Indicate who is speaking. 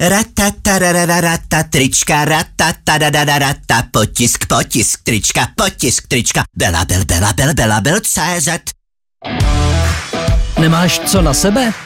Speaker 1: Ratatarararata, trička, ratatarararata, potisk, trička, Belabel, CZ.
Speaker 2: Nemáš co na sebe?